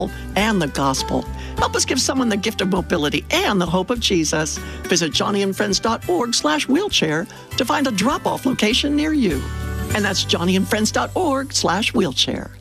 and the gospel. Help us give someone the gift of mobility and the hope of Jesus. Visit johnnyandfriends.org/wheelchair to find a drop-off location near you. And that's johnnyandfriends.org/wheelchair.